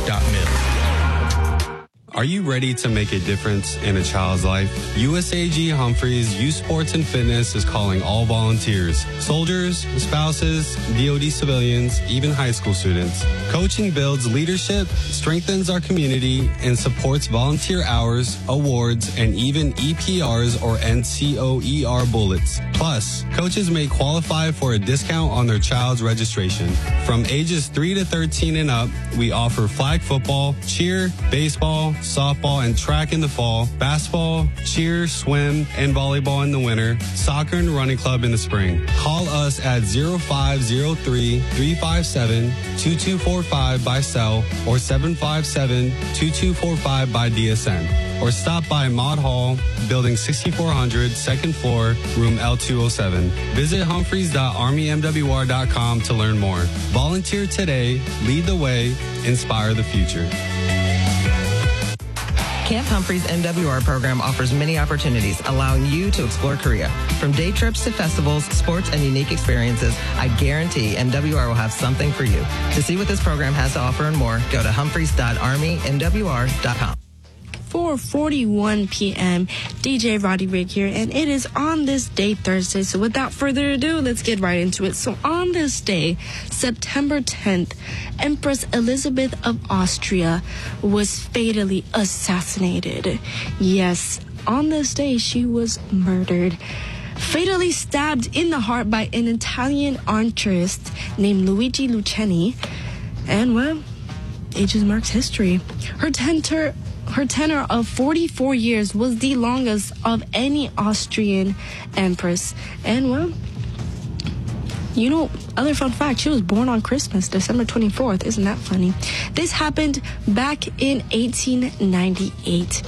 Are you ready to make a difference in a child's life? USAG Humphreys Youth Sports and Fitness is calling all volunteers, soldiers, spouses, DoD civilians, even high school students. Coaching builds leadership, strengthens our community, and supports volunteer hours, awards, and even EPRs or NCOER bullets. Plus, coaches may qualify for a discount on their child's registration. From ages 3 to 13 and up, we offer flag football, cheer, baseball, softball, and track in the fall, basketball, cheer, swim, and volleyball in the winter, soccer and running club in the spring. Call us at 0503-357-2245 by cell or 757-2245 by DSN. Or stop by Maud Hall, Building 6400, second floor, room L207. Visit humphreys.armymwr.com to learn more. Volunteer today, lead the way, inspire the future. Camp Humphreys MWR program offers many opportunities, allowing you to explore Korea. From day trips to festivals, sports, and unique experiences, I guarantee MWR will have something for you. To see what this program has to offer and more, go to humphreys.armymwr.com. 4:41 p.m. DJ Roddy Rick here, and it is on this day, Thursday. So without further ado, let's get right into it. So on this day, September 10th, Empress Elizabeth of Austria was fatally assassinated. Yes, on this day, she was murdered. Fatally stabbed in the heart by an Italian archerist named Luigi Lucchini. And, well, it just marks history. Her tenure of 44 years was the longest of any Austrian empress. And, well, you know, other fun fact, she was born on Christmas, December 24th. Isn't that funny? This happened back in 1898.